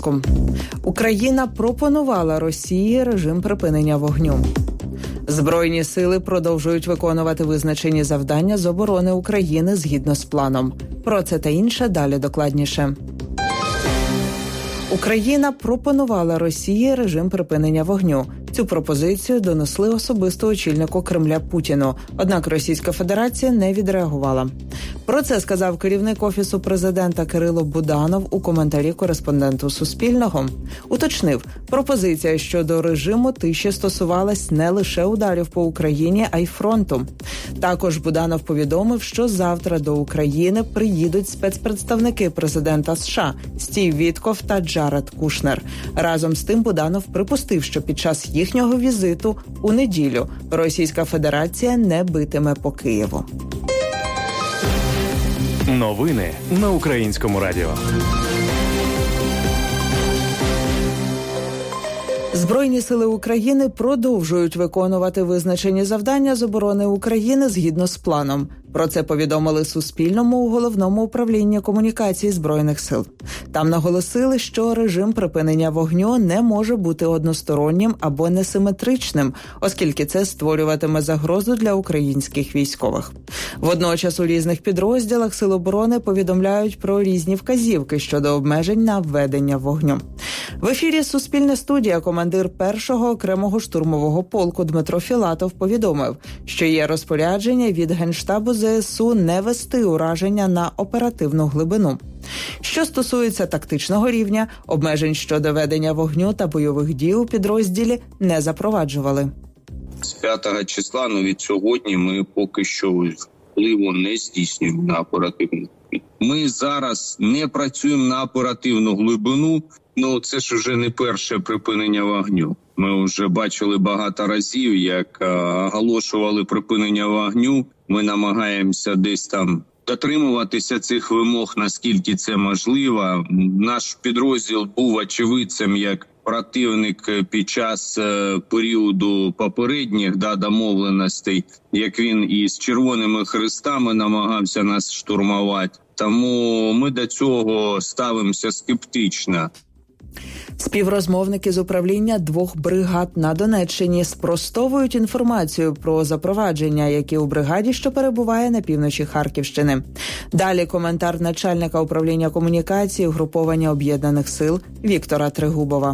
випуску. Україна пропонувала Росії режим припинення вогню. Збройні сили продовжують виконувати визначені завдання з оборони України згідно з планом. Про це та інше далі докладніше. Україна пропонувала Росії режим припинення вогню. Цю пропозицію донесли особисто очільнику Кремля Путіну. Однак Російська Федерація не відреагувала. Про це сказав керівник Офісу президента Кирило Буданов у коментарі кореспонденту Суспільного. Уточнив, пропозиція щодо режиму тиші стосувалась не лише ударів по Україні, а й фронту. Також Буданов повідомив, що завтра до України приїдуть спецпредставники президента США Стів Вітков та Джаред Кушнер. Разом з тим Буданов припустив, що під час їхнього візиту у неділю Російська Федерація не битиме по Києву. Новини на Українському радіо. Збройні сили України продовжують виконувати визначені завдання з оборони України згідно з планом. Про це повідомили Суспільному у Головному управлінні комунікації Збройних сил. Там наголосили, що режим припинення вогню не може бути одностороннім або несиметричним, оскільки це створюватиме загрозу для українських військових. Водночас у різних підрозділах Сил оборони повідомляють про різні вказівки щодо обмежень на введення вогню. В ефірі «Суспільне студія» командир 1-го окремого штурмового полку Дмитро Філатов повідомив, що є розпорядження від Генштабу ЗСУ не вести ураження на оперативну глибину. Що стосується тактичного рівня, обмежень щодо ведення вогню та бойових дій у підрозділі не запроваджували. З 5 числа, від сьогодні, ми поки що впливу не здійснюємо на оперативну. Ми зараз не працюємо на оперативну глибину, це ж вже не перше припинення вогню. Ми вже бачили багато разів, як оголошували припинення вогню. Ми намагаємося десь там дотримуватися цих вимог, наскільки це можливо. Наш підрозділ був очевидцем, як противник під час періоду попередніх домовленостей, як він із Червоними Хрестами намагався нас штурмувати. Тому ми до цього ставимося скептично. Співрозмовники з управління 2 бригад на Донеччині спростовують інформацію про запровадження, які у бригаді, що перебуває на півночі Харківщини. Далі коментар начальника управління комунікації угруповання Об'єднаних сил Віктора Трегубова.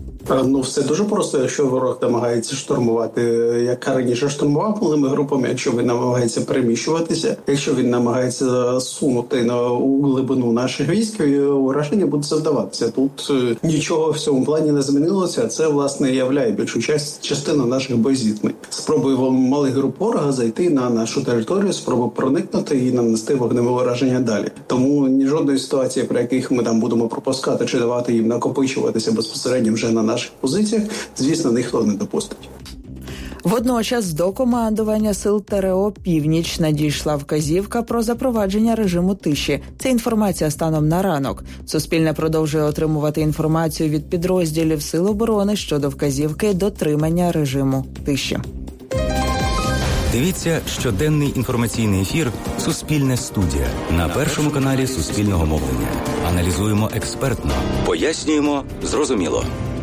Все дуже просто, якщо ворог намагається штурмувати, як раніше штурмували групами, якщо він намагається переміщуватися, якщо він намагається сунути у глибину наших військ, ураження буде завдаватися. Тут нічого в цьому плані не змінилося, це, власне, являє більшу частину наших боєзіткнень. Спроби малих груп ворога зайти на нашу територію, спроби проникнути і нанести вогневе ураження далі. Тому жодної ситуації, при яких ми там будемо пропускати чи давати їм накопичуватися безпосередньо вже на наших позиціях, звісно, ніхто не допустить. Водночас до командування сил ТРО «Північ» надійшла вказівка про запровадження режиму тиші. Це інформація станом на ранок. Суспільне продовжує отримувати інформацію від підрозділів Сил оборони щодо вказівки дотримання режиму тиші. Дивіться щоденний інформаційний ефір «Суспільне студія» на Першому каналі Суспільного мовлення. Аналізуємо експертно, пояснюємо зрозуміло.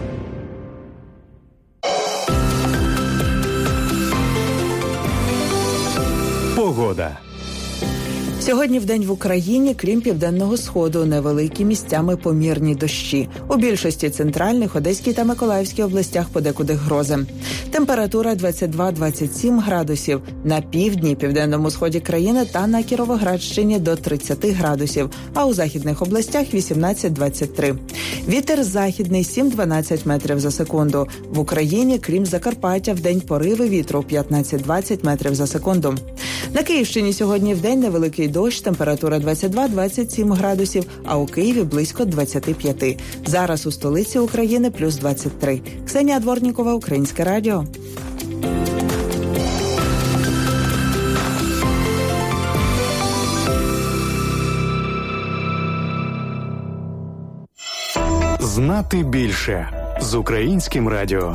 Погода. Сьогодні вдень в Україні, крім Південного Сходу, невеликі місцями помірні дощі. У більшості центральних, Одеській та Миколаївській областях подекуди грози. Температура 22-27 градусів. На півдні, південному сході країни та на Кіровоградщині до 30 градусів, а у західних областях 18-23. Вітер західний 7-12 метрів за секунду. В Україні, крім Закарпаття, вдень пориви вітру 15-20 метрів за секунду. На Київщині сьогодні вдень невеликий дощ, температура 22-27 градусів, а у Києві близько 25. Зараз у столиці України плюс 23. Ксенія Дворнікова, Українське радіо. Знати більше з Українським радіо.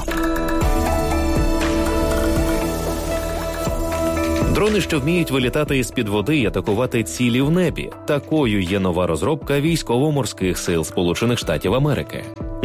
Дрони, що вміють вилітати із-під води і атакувати цілі в небі. Такою є нова розробка військово-морських сил Сполучених Штатів Америки.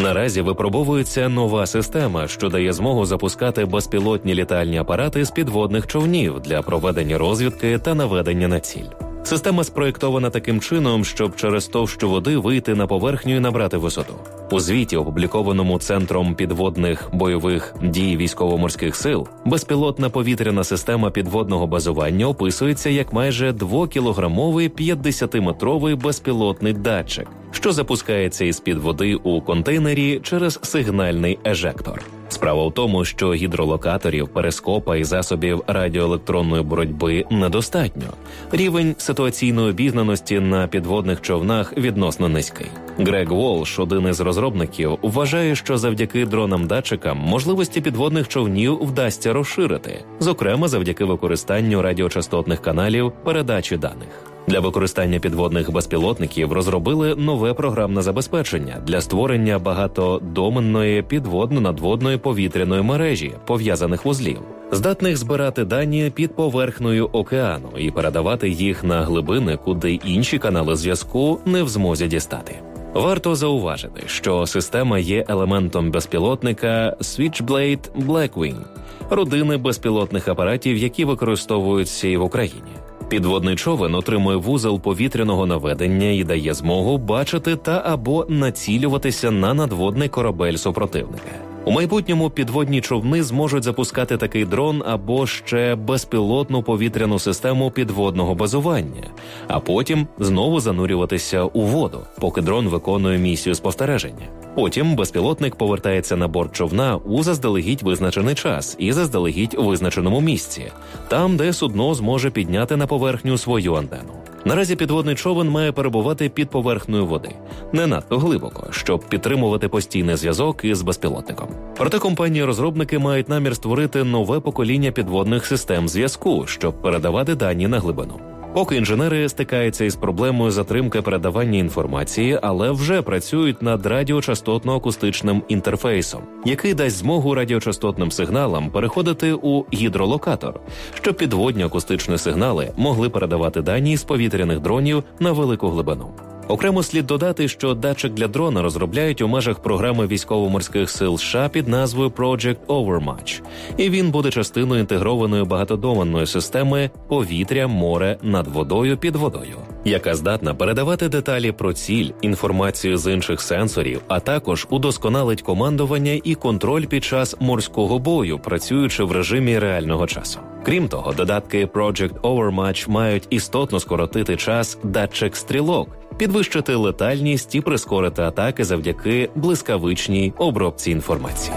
Наразі випробовується нова система, що дає змогу запускати безпілотні літальні апарати з підводних човнів для проведення розвідки та наведення на ціль. Система спроєктована таким чином, щоб через товщу води вийти на поверхню і набрати висоту. У звіті, опублікованому Центром підводних бойових дій Військово-морських сил, безпілотна повітряна система підводного базування описується як майже 2-кілограмовий 50-метровий безпілотний датчик, що запускається із-під води у контейнері через сигнальний ежектор. Справа в тому, що гідролокаторів, перископа і засобів радіоелектронної боротьби недостатньо. Рівень ситуаційної обізнаності на підводних човнах відносно низький. Грег Волш, один із розробників, вважає, що завдяки дронам-датчикам можливості підводних човнів вдасться розширити, зокрема завдяки використанню радіочастотних каналів передачі даних. Для використання підводних безпілотників розробили нове програмне забезпечення для створення багатодоменної підводно-надводної повітряної мережі пов'язаних вузлів, здатних збирати дані під поверхнею океану і передавати їх на глибини, куди інші канали зв'язку не в змозі дістати. Варто зауважити, що система є елементом безпілотника Switchblade Blackwing, родини безпілотних апаратів, які використовуються і в Україні. Підводний човен отримує вузол повітряного наведення і дає змогу бачити та або націлюватися на надводний корабель супротивника. У майбутньому підводні човни зможуть запускати такий дрон або ще безпілотну повітряну систему підводного базування, а потім знову занурюватися у воду, поки дрон виконує місію спостереження. Потім безпілотник повертається на борт човна у заздалегідь визначений час і заздалегідь визначеному місці, там, де судно зможе підняти на поверхню свою антенну. Наразі підводний човен має перебувати під поверхнею води, не надто глибоко, щоб підтримувати постійний зв'язок із безпілотником. Проте компанії-розробники мають намір створити нове покоління підводних систем зв'язку, щоб передавати дані на глибину. Поки інженери стикаються із проблемою затримки передавання інформації, але вже працюють над радіочастотно-акустичним інтерфейсом, який дасть змогу радіочастотним сигналам переходити у гідролокатор, щоб підводні акустичні сигнали могли передавати дані з повітряних дронів на велику глибину. Окремо слід додати, що датчик для дрона розробляють у межах програми Військово-морських сил США під назвою Project Overmatch, і він буде частиною інтегрованої багатодоменної системи повітря, море, над водою, під водою, яка здатна передавати деталі про ціль, інформацію з інших сенсорів, а також удосконалить командування і контроль під час морського бою, працюючи в режимі реального часу. Крім того, додатки Project Overmatch мають істотно скоротити час датчик-стрілок, підвищити летальність і прискорити атаки завдяки блискавичній обробці інформації.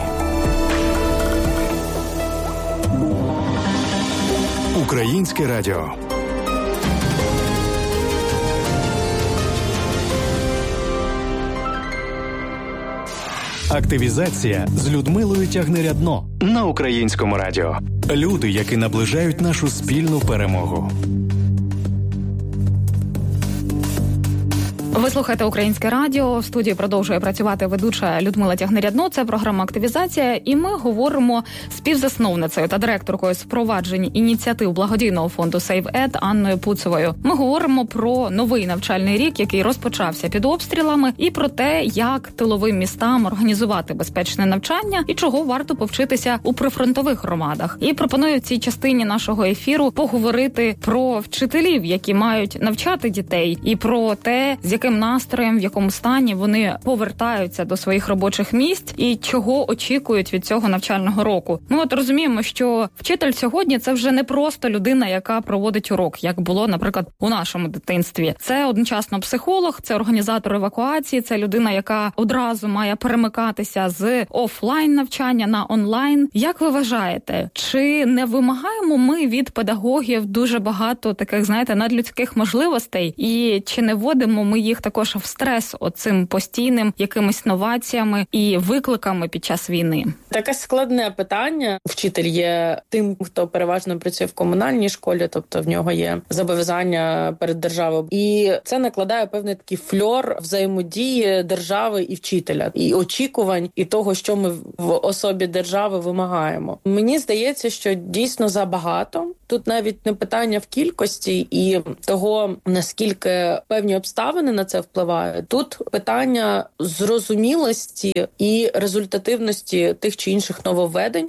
Українське радіо. Активізація з Людмилою Тягнирядно на Українському радіо. Люди, які наближають нашу спільну перемогу. Ви слухаєте Українське радіо. В студії продовжує працювати ведуча Людмила Тягнирядно. Це програма «Активізація». І ми говоримо з співзасновницею та директоркою з впровадження ініціатив благодійного фонду SaveEd Анною Пуцевою. Ми говоримо про новий навчальний рік, який розпочався під обстрілами, і про те, як тиловим містам організувати безпечне навчання і чого варто повчитися у прифронтових громадах. І пропоную в цій частині нашого ефіру поговорити про вчителів, які мають навчати дітей, і про те, з яким настроєм, в якому стані вони повертаються до своїх робочих місць і чого очікують від цього навчального року. Ми от розуміємо, що вчитель сьогодні – це вже не просто людина, яка проводить урок, як було, наприклад, у нашому дитинстві. Це одночасно психолог, це організатор евакуації, це людина, яка одразу має перемикатися з офлайн навчання на онлайн. Як ви вважаєте, чи не вимагаємо ми від педагогів дуже багато таких, знаєте, надлюдських можливостей, і чи не вводимо ми їх також в стрес оцим постійним якимись новаціями і викликами під час війни? Таке складне питання. Вчитель є тим, хто переважно працює в комунальній школі, тобто в нього є зобов'язання перед державою. І це накладає певний такий фльор взаємодії держави і вчителя, і очікувань, і того, що ми в особі держави вимагаємо. Мені здається, що дійсно забагато. тут навіть не питання в кількості і того, наскільки певні обставини на це впливають. Тут питання зрозумілості і результативності тих чи інших нововведень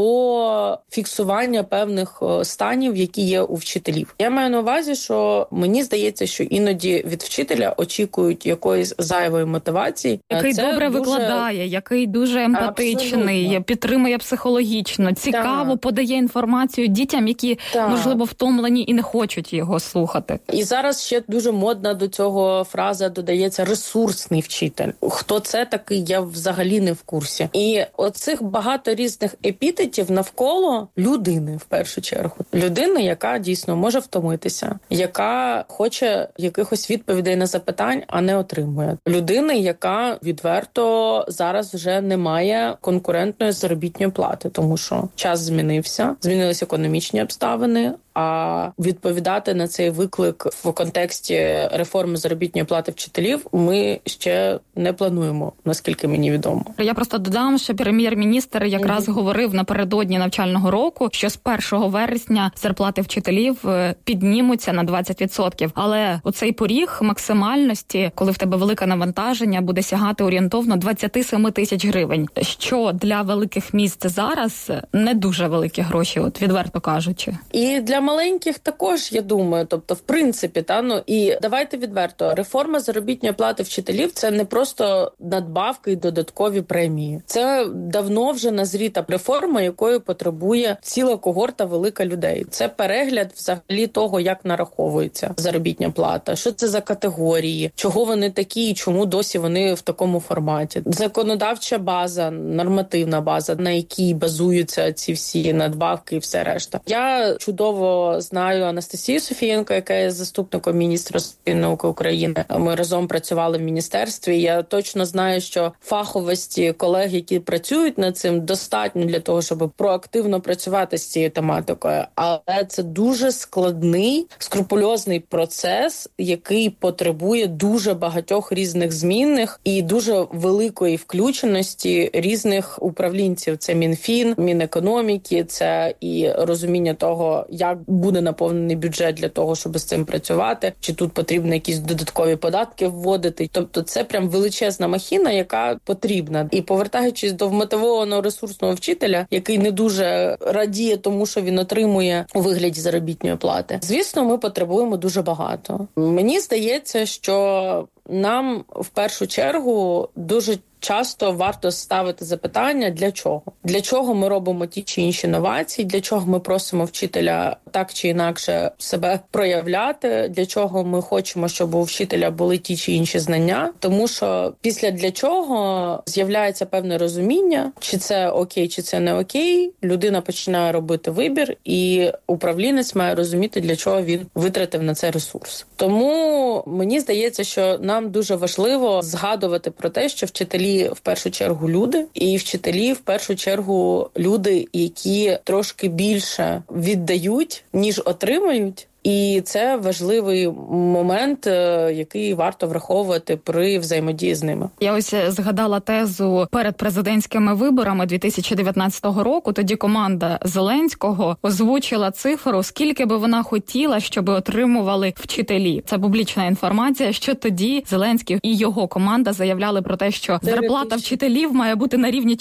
або фіксування певних станів, які є у вчителів. Я маю на увазі, що мені здається, що іноді від вчителя очікують якоїсь зайвої мотивації. Який це добре дуже... викладає, який дуже емпатичний, Абсолютно. Підтримує психологічно, цікаво подає інформацію дітям, які, можливо, втомлені і не хочуть його слухати. І зараз ще дуже модна до цього фраза додається ресурсний вчитель. Хто це такий, я взагалі не в курсі. І оцих багато різних епітетів навколо людини, в першу чергу. Людини, яка дійсно може втомитися, яка хоче якихось відповідей на запитань, а не отримує. Людини, яка відверто зараз вже не має конкурентної заробітної плати, тому що час змінився, змінилися економічні обставини, а відповідати на цей виклик в контексті реформи заробітної плати вчителів ми ще не плануємо, наскільки мені відомо. Я просто додам, що прем'єр-міністр якраз говорив напередодні навчального року, що з 1 вересня зарплати вчителів піднімуться на 20%. Але оцей поріг максимальності, коли в тебе велике навантаження, буде сягати орієнтовно 27 тисяч гривень, що для великих міст зараз не дуже великі гроші, от відверто кажучи. І для маленьких також, я думаю, тобто, в принципі, і давайте відверто, реформа заробітної плати вчителів – це не просто надбавки і додаткові премії. Це давно вже назріта реформа, якої потребує ціла когорта велика людей. Це перегляд взагалі того, як нараховується заробітня плата, що це за категорії, чого вони такі і чому досі вони в такому форматі. Законодавча база, нормативна база, на якій базуються ці всі надбавки і все решта. Я чудово знаю Анастасію Софієнко, яка є заступником міністра освіти і науки України. Ми разом працювали в міністерстві. Я точно знаю, що фаховості колег, які працюють над цим, достатньо для того, щоб проактивно працювати з цією тематикою. Але це дуже складний, скрупульозний процес, який потребує дуже багатьох різних змінних і дуже великої включеності різних управлінців. Це Мінфін, Мінекономіки, це і розуміння того, як буде наповнений бюджет для того, щоб з цим працювати, чи тут потрібно якісь додаткові податки вводити. Тобто це прям величезна махіна, яка потрібна. І повертаючись до вмотивованого ресурсного вчителя, який не дуже радіє тому, що він отримує у вигляді заробітної плати. Звісно, ми потребуємо дуже багато. Мені здається, що нам в першу чергу дуже часто варто ставити запитання, для чого? Для чого ми робимо ті чи інші новації? Для чого ми просимо вчителя так чи інакше себе проявляти? Для чого ми хочемо, щоб у вчителя були ті чи інші знання? Тому що після для чого з'являється певне розуміння, чи це окей, чи це не окей. Людина починає робити вибір, і управлінець має розуміти, для чого він витратив на це ресурс. Тому мені здається, що нам дуже важливо згадувати про те, що вчителі в першу чергу люди, і вчителі в першу чергу люди, які трошки більше віддають, ніж отримають. І це важливий момент, який варто враховувати при взаємодії з ними. Я ось згадала тезу перед президентськими виборами 2019 року. Тоді команда Зеленського озвучила цифру, скільки би вона хотіла, щоб отримували вчителі. Це публічна інформація, що тоді Зеленський і його команда заявляли про те, що зарплата вчителів має бути на рівні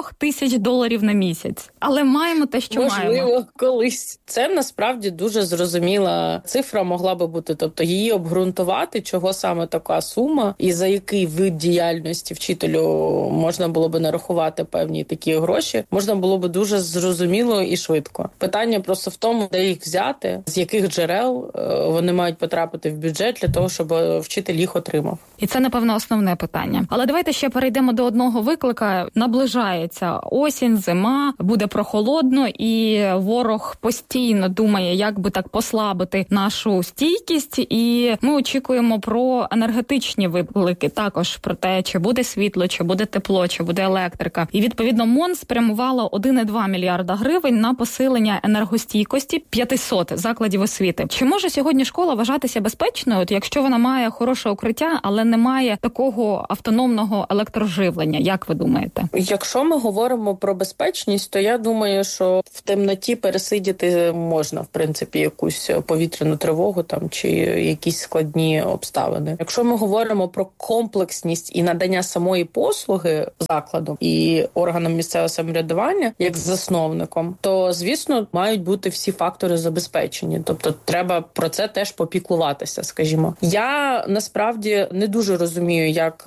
$4,000 на місяць. Але маємо те, що маємо. Можливо, колись. Це насправді дуже зрозуміла цифра могла би бути, тобто її обґрунтувати, чого саме така сума і за який вид діяльності вчителю можна було би нарахувати певні такі гроші, можна було би дуже зрозуміло і швидко. Питання просто в тому, де їх взяти, з яких джерел вони мають потрапити в бюджет для того, щоб вчитель їх отримав. І це, напевно, основне питання. Але давайте ще перейдемо до одного виклика. Наближається осінь, зима, буде прохолодно, і ворог постійно думає, як би так послабити послабити нашу стійкість. І ми очікуємо про енергетичні виклики, також про те, чи буде світло, чи буде тепло, чи буде електрика. І, відповідно, МОН спрямувало 1,2 мільярда гривень на посилення енергостійкості 500 закладів освіти. Чи може сьогодні школа вважатися безпечною, якщо вона має хороше укриття, але не має такого автономного електроживлення? Як ви думаєте? Якщо ми говоримо про безпечність, то я думаю, що в темноті пересидіти можна, в принципі, якусь повітряну тривогу там чи якісь складні обставини. Якщо ми говоримо про комплексність і надання самої послуги закладу і органам місцевого самоврядування, як засновником, то, звісно, мають бути всі фактори забезпечені. Тобто треба про це теж попіклуватися, скажімо. Я, насправді, не дуже розумію, як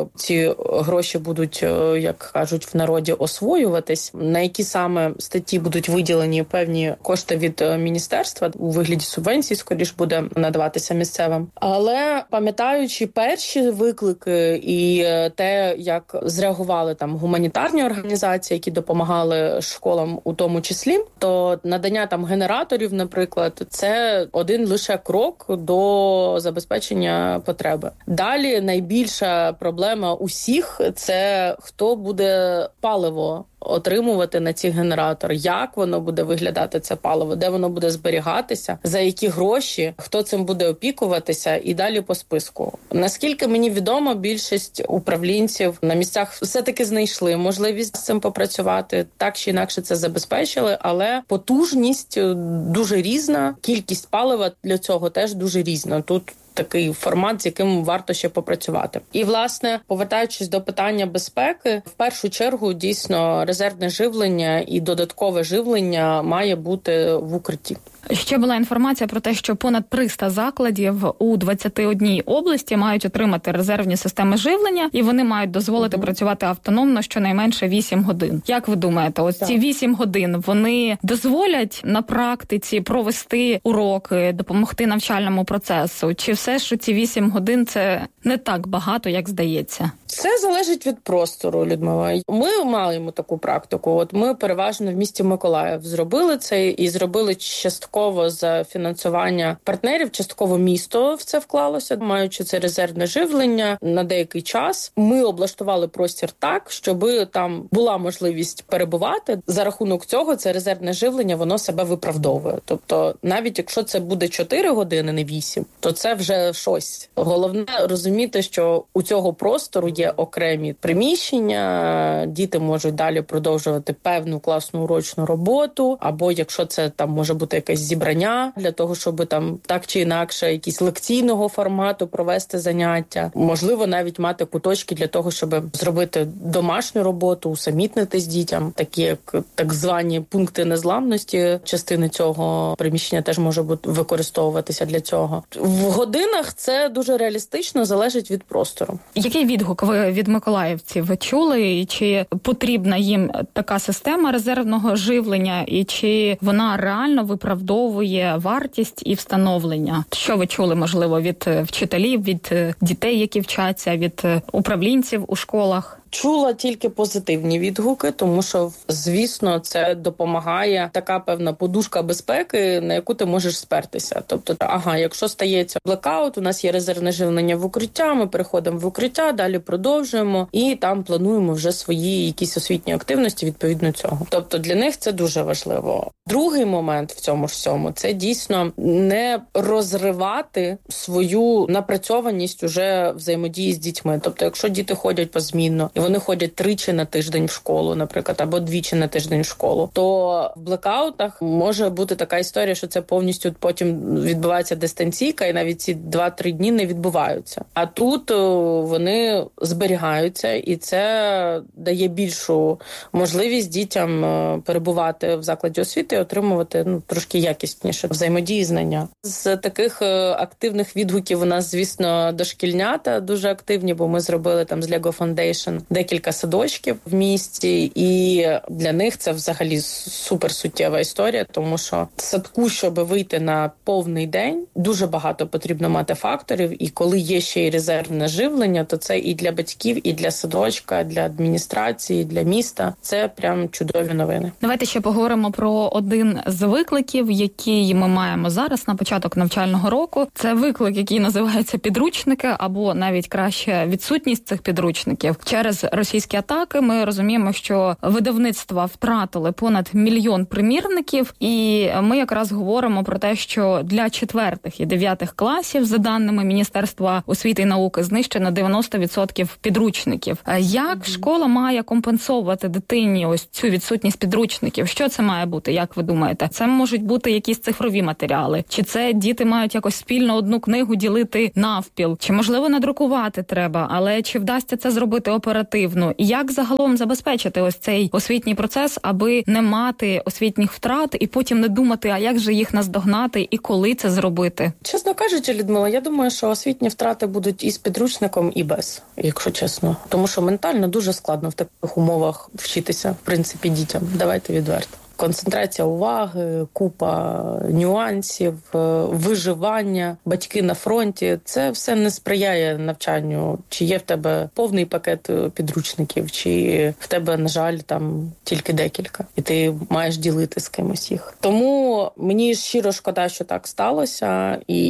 ці гроші будуть, як кажуть в народі, освоюватись, на які саме статті будуть виділені певні кошти від міністерства, у вигляді субвенцій, скоріш буде надаватися місцевим. Але пам'ятаючи перші виклики і те, як зреагували там гуманітарні організації, які допомагали школам у тому числі, то надання там генераторів, наприклад, це один лише крок до забезпечення потреби. Далі найбільша проблема усіх – це хто буде паливо отримувати на ці генератори, як воно буде виглядати, це паливо, де воно буде зберігатися, за які гроші, хто цим буде опікуватися і далі по списку. Наскільки мені відомо, більшість управлінців на місцях все-таки знайшли можливість з цим попрацювати, так чи інакше це забезпечили, але потужність дуже різна, кількість палива для цього теж дуже різна. Тут такий формат, з яким варто ще попрацювати. І, власне, повертаючись до питання безпеки, в першу чергу, дійсно, резервне живлення і додаткове живлення має бути в укритті. Ще була інформація про те, що понад 300 закладів у 21 області мають отримати резервні системи живлення, і вони мають дозволити працювати автономно щонайменше 8 годин. Як ви думаєте, ось ці 8 годин, вони дозволять на практиці провести уроки, допомогти навчальному процесу? Чи все ж ці 8 годин – це не так багато, як здається? Це залежить від простору, Людмила. Ми маємо таку практику. От ми переважно в місті Миколаїв зробили це і зробили частково за фінансування партнерів, частково місто в це вклалося, маючи це резервне живлення на деякий час. Ми облаштували простір так, щоб там була можливість перебувати. За рахунок цього це резервне живлення, воно себе виправдовує. Тобто навіть якщо це буде 4 години, не 8, то це вже щось. Головне розуміти, що у цього простору є окремі приміщення, діти можуть далі продовжувати певну класну урочну роботу, або якщо це там може бути якесь зібрання для того, щоб там так чи інакше якісь лекційного формату провести заняття. Можливо, навіть мати куточки для того, щоб зробити домашню роботу, усамітнитись дітям, такі як так звані пункти незламності. Частини цього приміщення теж може бути використовуватися для цього. В годинах це дуже реалістично, залежить від простору. Який відгук ви від миколаївців чули? І чи потрібна їм така система резервного живлення? І чи вона реально виправдовує вартість і встановлення? Що ви чули, можливо, від вчителів, від дітей, які вчаться, від управлінців у школах? Чула тільки позитивні відгуки, тому що, звісно, це допомагає така певна подушка безпеки, на яку ти можеш спертися. Тобто, якщо стається блекаут, у нас є резервне живлення в укриття, ми переходимо в укриття, далі продовжуємо і там плануємо вже свої якісь освітні активності відповідно цього. Тобто для них це дуже важливо. Другий момент в цьому ж всьому – це дійсно не розривати свою напрацьованість уже взаємодії з дітьми. Тобто, якщо діти ходять позмінно, і вони ходять 3 на тиждень в школу, наприклад, або 2 на тиждень в школу, то в блекаутах може бути така історія, що це повністю потім відбувається дистанційка, і навіть ці 2-3 дні не відбуваються. А тут вони зберігаються, і це дає більшу можливість дітям перебувати в закладі освіти і отримувати трошки якісніше взаємодії і знання. З таких активних відгуків у нас, звісно, дошкільнята дуже активні, бо ми зробили там з Lego Foundation декілька садочків в місті, і для них це взагалі суперсуттєва історія, тому що садку, щоб вийти на повний день, дуже багато потрібно мати факторів, і коли є ще й резервне живлення, то це і для батьків, і для садочка, і для адміністрації, і для міста. Це прям чудові новини. Давайте ще поговоримо про один з викликів, який ми маємо зараз на початок навчального року. Це виклик, який називається підручники, або навіть краще відсутність цих підручників. Через російські атаки ми розуміємо, що видавництва втратили понад 1 мільйон примірників, і ми якраз говоримо про те, що для 4 і 9 класів, за даними Міністерства освіти і науки, знищено 90% підручників. Як школа має компенсувати дитині ось цю відсутність підручників? Що це має бути, як ви думаєте? Це можуть бути якісь цифрові матеріали? Чи це діти мають якось спільно одну книгу ділити навпіл? Чи, можливо, надрукувати треба? Але чи вдасться це зробити оперативно? І як загалом забезпечити ось цей освітній процес, аби не мати освітніх втрат і потім не думати, а як же їх наздогнати і коли це зробити? Чесно кажучи, Людмила, я думаю, що освітні втрати будуть і з підручником, і без, якщо чесно. Тому що ментально дуже складно в таких умовах вчитися, в принципі, дітям. Давайте відверто. Концентрація уваги, купа нюансів, виживання, батьки на фронті. Це все не сприяє навчанню. Чи є в тебе повний пакет підручників, чи в тебе, на жаль, там тільки декілька. І ти маєш ділити з кимось їх. Тому мені щиро шкода, що так сталося. І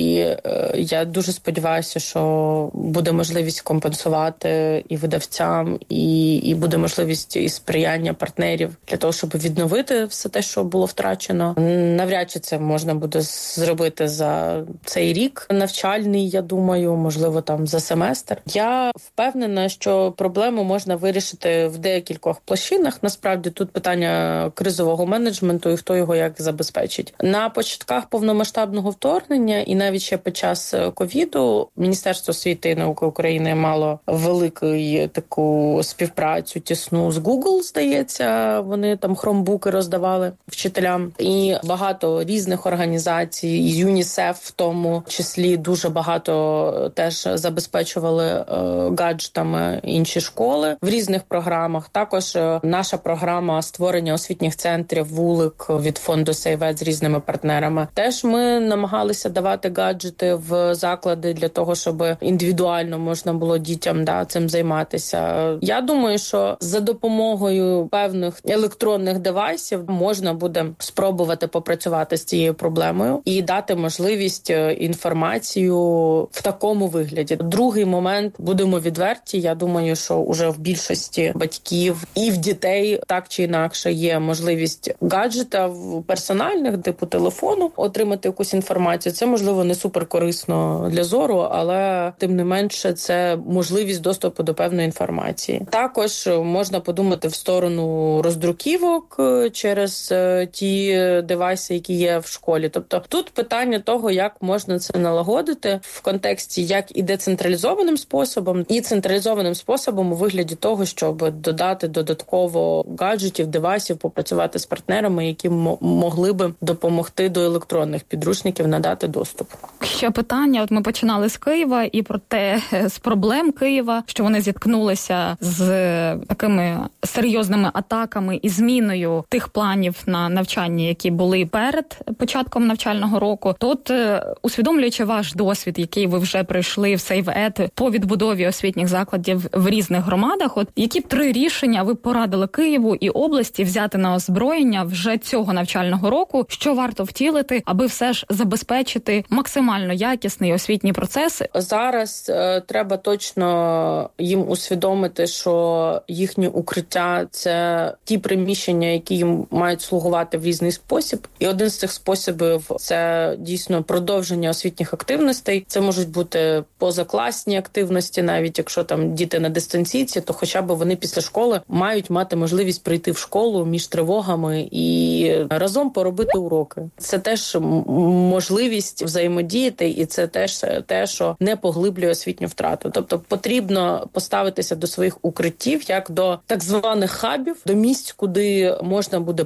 я дуже сподіваюся, що буде можливість компенсувати і видавцям, і буде можливість і сприяння партнерів для того, щоб відновити все те, що було втрачено. Навряд чи це можна буде зробити за цей рік навчальний, я думаю, можливо, там за семестр. Я впевнена, що проблему можна вирішити в декількох площинах. Насправді тут питання кризового менеджменту і хто його як забезпечить. На початках повномасштабного вторгнення і навіть ще під час ковіду Міністерство освіти і науки України мало велику таку співпрацю тісну з Google, здається. Вони там хромбуки роздавали вчителям. І багато різних організацій, і ЮНІСЕФ в тому числі дуже багато теж забезпечували гаджетами інші школи в різних програмах. Також наша програма створення освітніх центрів «Вулик» від фонду SaveEd з різними партнерами. Теж ми намагалися давати гаджети в заклади для того, щоб індивідуально можна було дітям цим займатися. Я думаю, що за допомогою певних електронних девайсів можна буде спробувати попрацювати з цією проблемою і дати можливість інформацію в такому вигляді. Другий момент, будемо відверті, я думаю, що уже в більшості батьків і в дітей так чи інакше є можливість гаджета персональних, типу телефону, отримати якусь інформацію. Це, можливо, не суперкорисно для зору, але тим не менше це можливість доступу до певної інформації. Також можна подумати в сторону роздруківок через ті девайси, які є в школі. Тобто тут питання того, як можна це налагодити в контексті як і децентралізованим способом, і централізованим способом у вигляді того, щоб додати додатково гаджетів, девайсів, попрацювати з партнерами, які могли би допомогти до електронних підручників надати доступ. Ще питання. От ми починали з Києва і про те, з проблем Києва, що вони зіткнулися з такими серйозними атаками і зміною тих планів на навчання, які були перед початком навчального року. Тут, усвідомлюючи ваш досвід, який ви вже пройшли в SaveEd по відбудові освітніх закладів в різних громадах, от які б 3 рішення ви порадили Києву і області взяти на озброєння вже цього навчального року, що варто втілити, аби все ж забезпечити максимально якісний освітній процес? Зараз треба точно їм усвідомити, що їхні укриття – це ті приміщення, які їм мають слугувати в різний спосіб. І один з цих способів – це дійсно продовження освітніх активностей. Це можуть бути позакласні активності, навіть якщо там діти на дистанційці, то хоча б вони після школи мають мати можливість прийти в школу між тривогами і разом поробити уроки. Це теж можливість взаємодіяти, і це теж те, що не поглиблює освітню втрату. Тобто потрібно поставитися до своїх укриттів як до так званих хабів, до місць, куди можна буде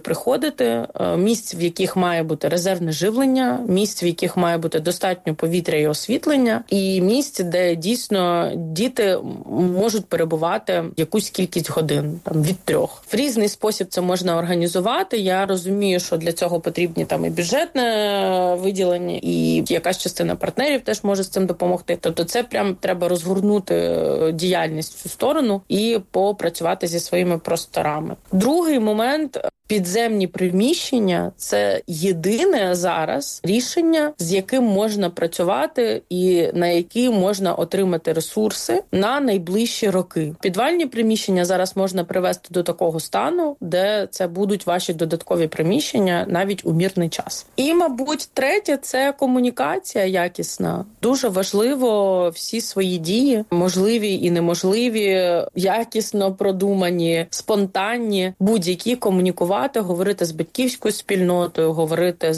приходити, місць, в яких має бути резервне живлення, місць, в яких має бути достатньо повітря і освітлення, і місць, де дійсно діти можуть перебувати якусь кількість годин, там від 3. В різний спосіб це можна організувати. Я розумію, що для цього потрібні там і бюджетне виділення, і якась частина партнерів теж може з цим допомогти. Тобто це прям треба розгорнути діяльність в цю сторону і попрацювати зі своїми просторами. Другий момент – підземні приміщення – це єдине зараз рішення, з яким можна працювати і на які можна отримати ресурси на найближчі роки. Підвальні приміщення зараз можна привести до такого стану, де це будуть ваші додаткові приміщення навіть у мирний час. І, мабуть, третє – це комунікація якісна. Дуже важливо всі свої дії, можливі і неможливі, якісно продумані, спонтанні, будь-які комунікувати, говорити з батьківською спільнотою, говорити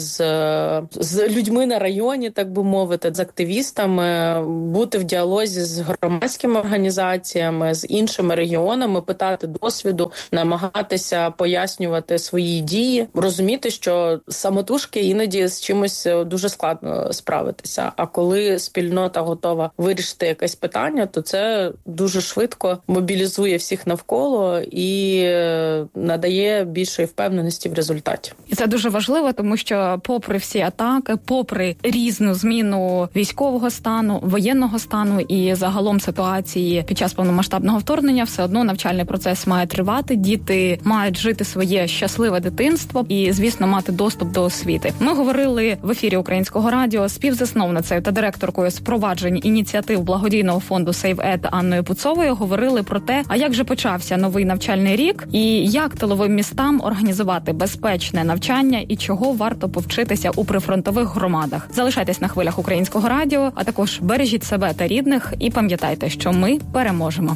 з людьми на районі, так би мовити, з активістами, бути в діалозі з громадськими організаціями, з іншими регіонами, питати досвіду, намагатися пояснювати свої дії, розуміти, що самотужки іноді з чимось дуже складно справитися. А коли спільнота готова вирішити якесь питання, то це дуже швидко мобілізує всіх навколо і надає більшої впевненості в результаті. І це дуже важливо, тому що попри всі атаки, попри різну зміну військового стану, воєнного стану і загалом ситуації під час повномасштабного вторгнення, все одно навчальний процес має тривати, діти мають жити своє щасливе дитинство і, звісно, мати доступ до освіти. Ми говорили в ефірі Українського радіо з співзасновницею та директоркою з проваджень ініціатив благодійного фонду SaveEd Анною Пуцовою, говорили про те, а як же почався новий навчальний рік і як тиловим містам організувати безпечне навчання і чого варто повчитися у прифронтових громадах. Залишайтесь на хвилях Українського радіо, а також бережіть себе та рідних і пам'ятайте, що ми переможемо.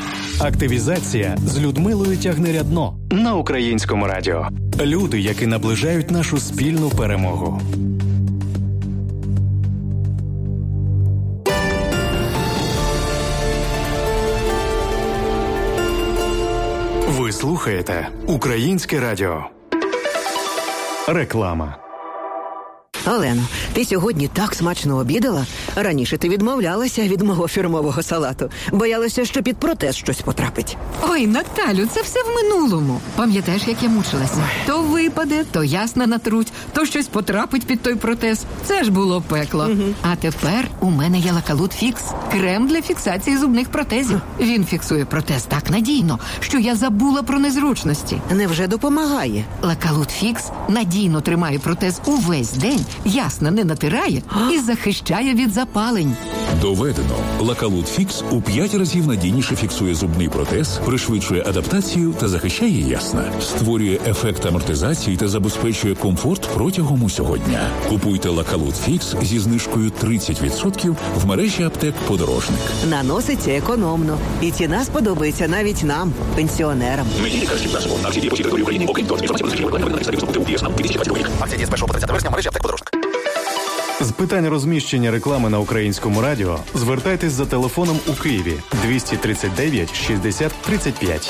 Активізація з Людмилою Тягнирядно на Українському радіо. Люди, які наближають нашу спільну перемогу. Ви слухаєте Українське радіо. Реклама. Олено, ти сьогодні так смачно обідала. Раніше ти відмовлялася від мого фірмового салату. Боялася, що під протез щось потрапить. Ой, Наталю, це все в минулому. Пам'ятаєш, як я мучилася? То випаде, то ясна натруть, то щось потрапить під той протез. Це ж було пекло. Угу. А тепер у мене є Лакалут Фікс. Крем для фіксації зубних протезів. Він фіксує протез так надійно, що я забула про незручності. Невже допомагає? Лакалут Фікс надійно тримає протез увесь день, ясно не натирає і захищає від запалень. Доведено. Лакалут Фікс у 5 разів надійніше фіксує зубний протез, пришвидшує адаптацію та захищає ясна. Створює ефект амортизації та забезпечує комфорт протягом усього дня. Купуйте Лакалут Фікс зі знижкою 30% в мережі аптек «Подорожник». Наноситься економно. І ціна сподобається навіть нам, пенсіонерам. Акція діє з 1 по 30 вересня в мережі аптек «Подорожник». З питань розміщення реклами на Українському радіо звертайтесь за телефоном у Києві 239 60 35.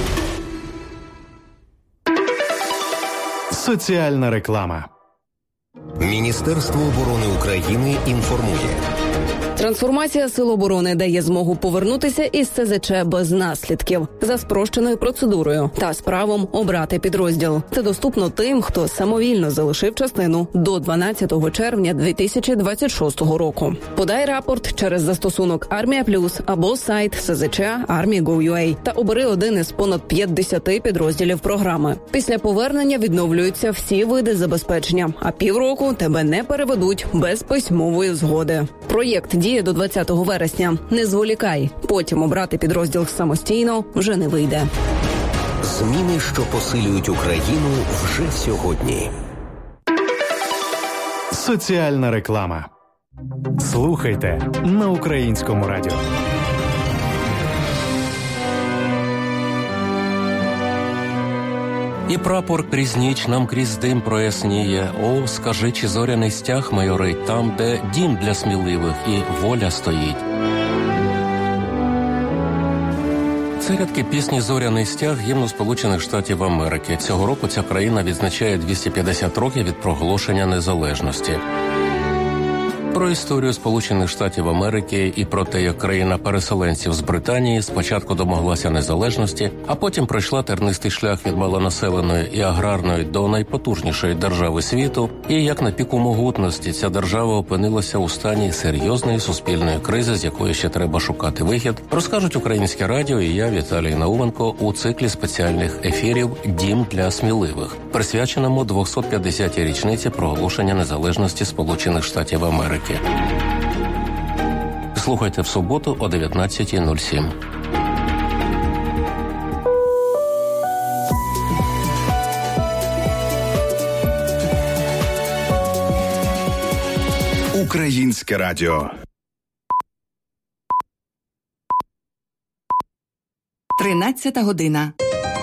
Соціальна реклама. Міністерство оборони України інформує. Трансформація Сил оборони дає змогу повернутися із СЗЧ без наслідків за спрощеною процедурою та з правом обрати підрозділ. Це доступно тим, хто самовільно залишив частину до 12 червня 2026 року. Подай рапорт через застосунок Армія Плюс або сайт СЗЧ Army.gov.ua та обери один із понад 50 підрозділів програми. Після повернення відновлюються всі види забезпечення, а півроку тебе не переведуть без письмової згоди. Проєкт діє до 20 вересня. Не зволікай. Потім обрати підрозділ самостійно вже не вийде. Зміни, що посилюють Україну вже сьогодні. Соціальна реклама. Слухайте на Українському радіо. І прапор крізь ніч нам крізь дим проясніє. О, скажи, чи зоряний стяг майорить там, де дім для сміливих і воля стоїть. Це рядки пісні «Зоряний стяг» гімну Сполучених Штатів Америки. Цього року ця країна відзначає 250 років від проголошення незалежності. Про історію Сполучених Штатів Америки і про те, як країна переселенців з Британії спочатку домоглася незалежності, а потім пройшла тернистий шлях від малонаселеної і аграрної до найпотужнішої держави світу, і як на піку могутності ця держава опинилася у стані серйозної суспільної кризи, з якої ще треба шукати вихід, розкажуть Українське радіо і я, Віталій Науменко, у циклі спеціальних ефірів «Дім для сміливих», присвяченому 250-й річниці проголошення незалежності Сполучених Штатів Америки. Слухайте в суботу о 19:07. Українське радіо. 13 година.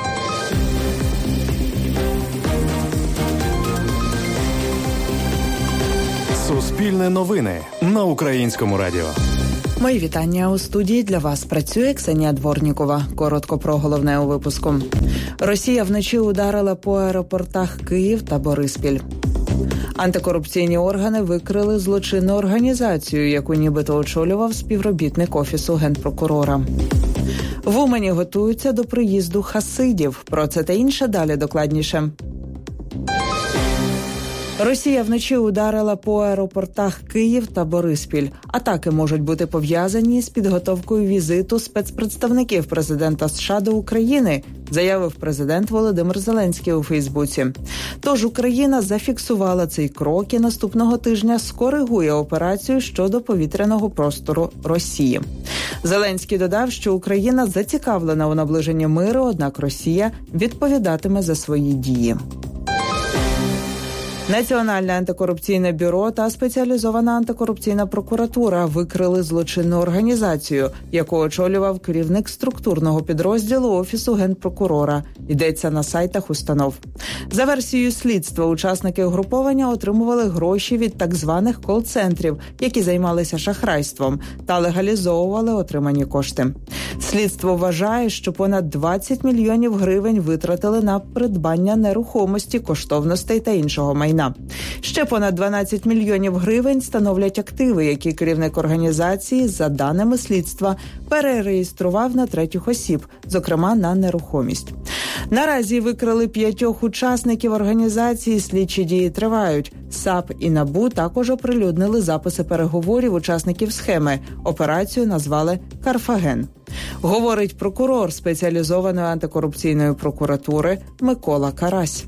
Суспільне новини на Українському радіо. Мої вітання. У студії для вас працює Ксенія Дворнікова. Коротко про головне у випуску. Росія вночі ударила по аеропортах Київ та Бориспіль. Антикорупційні органи викрили злочинну організацію, яку нібито очолював співробітник Офісу Генпрокурора. В Умані готуються до приїзду хасидів. Про це та інше далі докладніше. Росія вночі ударила по аеропортах Київ та Бориспіль. Атаки можуть бути пов'язані з підготовкою візиту спецпредставників президента США до України, заявив президент Володимир Зеленський у Фейсбуці. Тож Україна зафіксувала цей крок і наступного тижня скоригує операцію щодо повітряного простору Росії. Зеленський додав, що Україна зацікавлена у наближенні миру, однак Росія відповідатиме за свої дії. Національне антикорупційне бюро та спеціалізована антикорупційна прокуратура викрили злочинну організацію, яку очолював керівник структурного підрозділу Офісу Генпрокурора. Йдеться на сайтах установ. За версією слідства, учасники угруповання отримували гроші від так званих кол-центрів, які займалися шахрайством, та легалізовували отримані кошти. Слідство вважає, що понад 20 мільйонів гривень витратили на придбання нерухомості, коштовностей та іншого майна. Ще понад 12 мільйонів гривень становлять активи, які керівник організації, за даними слідства, перереєстрував на третіх осіб, зокрема на нерухомість. Наразі викрили 5 учасників організації, слідчі дії тривають. САП і НАБУ також оприлюднили записи переговорів учасників схеми. Операцію назвали «Карфаген». Говорить прокурор спеціалізованої антикорупційної прокуратури Микола Карась.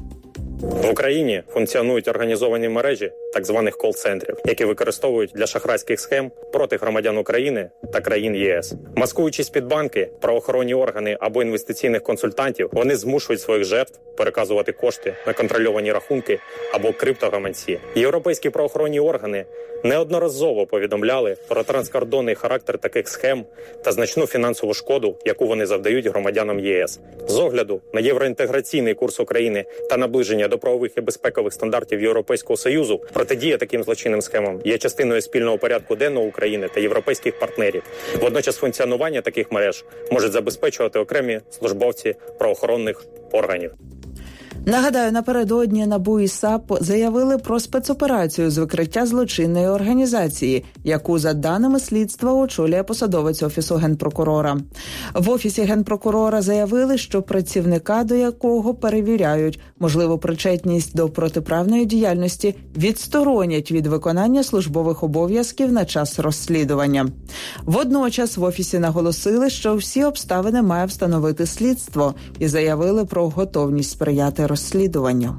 В Україні функціонують організовані мережі так званих кол-центрів, які використовують для шахрайських схем проти громадян України та країн єС. Маскуючись під банки, правоохоронні органи або інвестиційних консультантів, вони змушують своїх жертв переказувати кошти на контрольовані рахунки або криптогаманці. Європейські правоохоронні органи неодноразово повідомляли про транскордонний характер таких схем та значну фінансову шкоду, яку вони завдають громадянам ЄС. З огляду на євроінтеграційний курс України та наближення до правових і безпекових стандартів Європейського Союзу, протидія таким злочинним схемам є частиною спільного порядку денного України та європейських партнерів. Водночас функціонування таких мереж можуть забезпечувати окремі службовці правоохоронних органів. Нагадаю, напередодні НАБУ і САП заявили про спецоперацію з викриття злочинної організації, яку, за даними слідства, очолює посадовець Офісу Генпрокурора. В Офісі Генпрокурора заявили, що працівника, до якого перевіряють можливу причетність до протиправної діяльності, відсторонять від виконання службових обов'язків на час розслідування. Водночас в Офісі наголосили, що всі обставини має встановити слідство і заявили про готовність сприяти розслідуванню.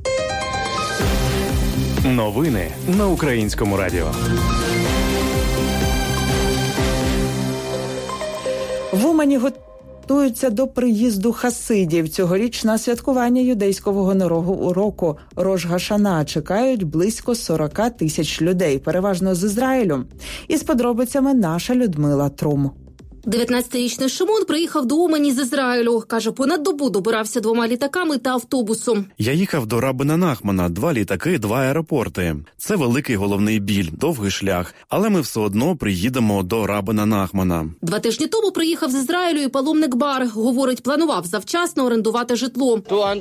Новини на Українському радіо. В Умані готуються до приїзду хасидів. Цьогоріч на святкування юдейського нового року Рош Гашана чекають близько 40 тисяч людей, переважно з Ізраїлю. Із подробицями наша Людмила Трум. 19-річний Шимон приїхав до Умані з Ізраїлю. Каже, понад добу добирався 2 літаками та автобусом. Я їхав до Рабина Нахмана, 2 літаки, 2 аеропорти. Це великий головний біль, довгий шлях. Але ми все одно приїдемо до Рабина Нахмана. 2 тижні тому приїхав з Ізраїлю і паломник Бар. Говорить, планував завчасно орендувати житло.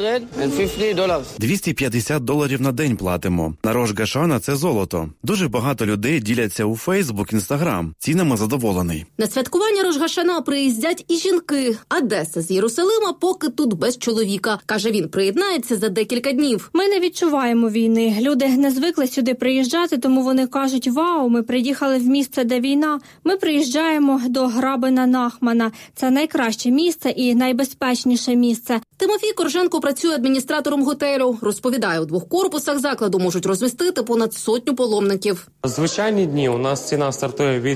$250 на день платимо. На Рош Гашана це золото. Дуже багато людей діляться у Фейсбук, Інстаграм. Цінами задоволений. На святкування Рош Гашана приїздять і жінки. Одеса з Єрусалима поки тут без чоловіка. Каже, він приєднається за декілька днів. Ми не відчуваємо війни. Люди не звикли сюди приїжджати, тому вони кажуть, вау, ми приїхали в місце, де війна. Ми приїжджаємо до Рабина Нахмана. Це найкраще місце і найбезпечніше місце. Тимофій Корженко працює адміністратором готелю. Розповідає, у 2 корпусах закладу можуть розмістити понад 100 паломників. Звичайні дні у нас ціна стартує від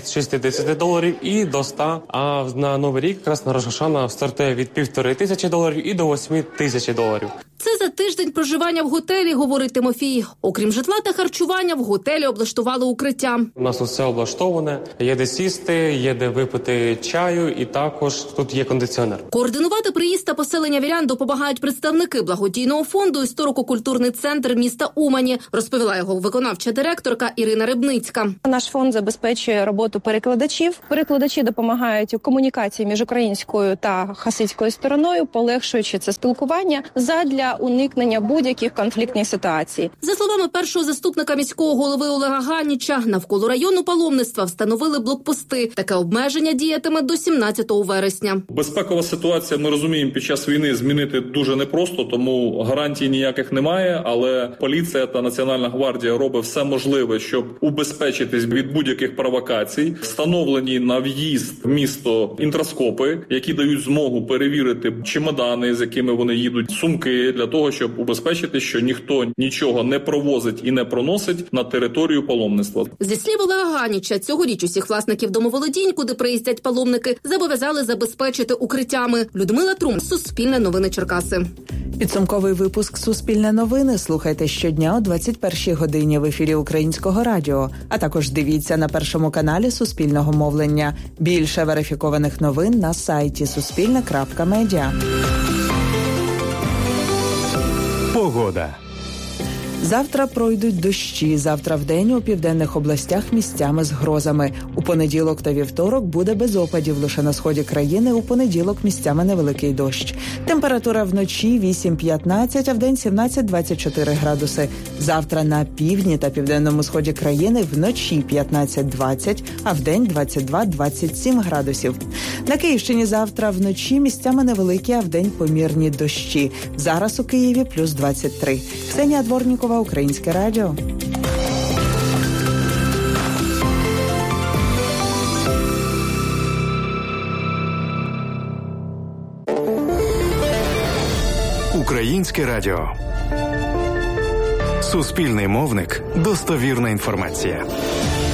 $60 і до 100, а на Новий рік якраз на Рош Гашана стартує від $1500 і до $8000. Це за тиждень проживання в готелі, говорить Тимофій. Окрім житла та харчування, в готелі облаштували укриття. У нас усе облаштоване, є де сісти, є де випити чаю і також тут є кондиціонер. Координувати приїзд та поселення вірян допомагають представники благодійного фонду «Історико-культурний центр міста Умані», розповіла його виконавча директорка Ірина Рибницька. Наш фонд забезпечує роботу перекладачів. Перекладачі допомагають у комунікації між українською та хасидською стороною, полегшуючи це спілкування задля уникнення будь-яких конфліктних ситуацій. За словами першого заступника міського голови Олега Ганіча, навколо району паломництва встановили блокпости. Таке обмеження діятиме до 17 вересня. Безпекова ситуація, ми розуміємо, під час війни змінити дуже непросто, тому гарантій ніяких немає, але поліція та Національна гвардія робить все можливе, щоб убезпечитись від будь-яких провокацій. Встановлені на в'їзд в місто інтроскопи, які дають змогу перевірити чемодани, з якими вони їдуть, сумки, для того, щоб убезпечити, що ніхто нічого не провозить і не проносить на територію паломництва. Зі слів Олега Ганіча, цьогоріч усіх власників домоволодінь, куди приїздять паломники, зобов'язали забезпечити укриттями. Людмила Трум, Суспільне новини Черкаси. Підсумковий випуск «Суспільне новини» слухайте щодня о 21-й годині в ефірі Українського радіо, а також дивіться на Першому каналі Суспільного мовлення. Більше верифікованих новин на сайті suspilne.media. Погода. Завтра пройдуть дощі. Завтра вдень у південних областях місцями з грозами. У понеділок та вівторок буде без опадів. Лише на сході країни у понеділок місцями невеликий дощ. Температура вночі 8-15, а вдень 17-24 градуси. Завтра на півдні та південному сході країни вночі 15-20, а вдень 22-27 градусів. На Київщині завтра вночі місцями невеликі, а вдень помірні дощі. Зараз у Києві плюс 23. Ксенія Дворнікова, Українське радіо. Українське радіо. Суспільний мовник. Достовірна інформація.